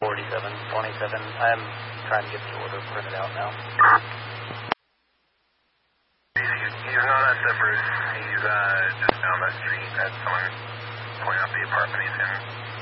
4727. I'm trying to get the order printed out now. He's not at the Bruce. He's just down the street at someone pointing out the apartment he's in.